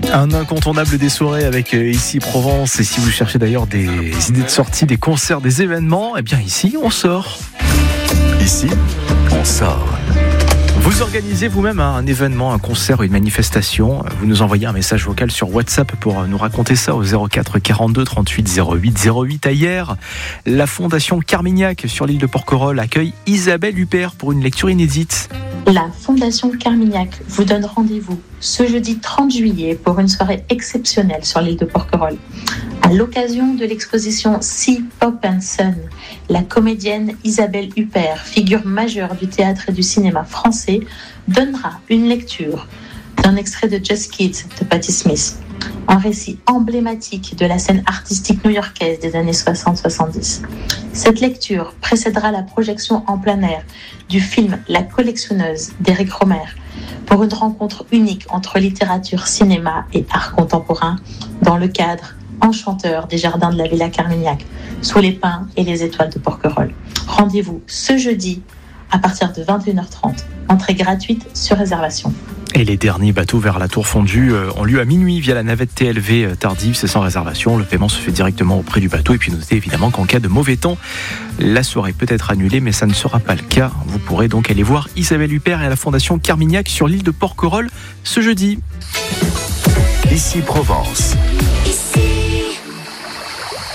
Un incontournable des soirées avec Ici Provence. Et si vous cherchez d'ailleurs des idées de sortie, des concerts, des événements, eh bien ici on sort. Ici, on sort. Vous organisez vous-même un événement, un concert, une manifestation. Vous nous envoyez un message vocal sur WhatsApp pour nous raconter ça au 04 42 38 08 08. Hier, la Fondation Carmignac sur l'île de Porquerolles accueille Isabelle Huppert pour une lecture inédite. La Fondation Carmignac vous donne rendez-vous ce jeudi 30 juillet pour une soirée exceptionnelle sur l'île de Porquerolles. À l'occasion de l'exposition Sea, Pop and Sun, la comédienne Isabelle Huppert, figure majeure du théâtre et du cinéma français, donnera une lecture d'un extrait de Just Kids de Patti Smith, un récit emblématique de la scène artistique new-yorkaise des années 60-70. Cette lecture précédera la projection en plein air du film La collectionneuse d'Éric Rohmer pour une rencontre unique entre littérature, cinéma et art contemporain dans le cadre enchanteur des jardins de la Villa Carmignac, sous les pins et les étoiles de Porquerolles. Rendez-vous ce jeudi à partir de 21h30. Entrée gratuite sur réservation. Et les derniers bateaux vers la Tour Fondue ont lieu à minuit via la navette TLV tardive, c'est sans réservation. Le paiement se fait directement auprès du bateau. Et puis notez évidemment qu'en cas de mauvais temps, la soirée peut être annulée, mais ça ne sera pas le cas. Vous pourrez donc aller voir Isabelle Huppert et la Fondation Carmignac sur l'île de Porquerolles ce jeudi. Ici Provence.